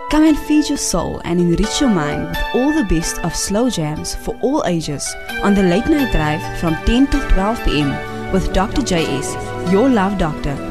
Come and feed your soul and enrich your mind with all the best of slow jams for all ages on the Late Night Drive from 10 till 12 p.m. with Dr. JS, your love doctor.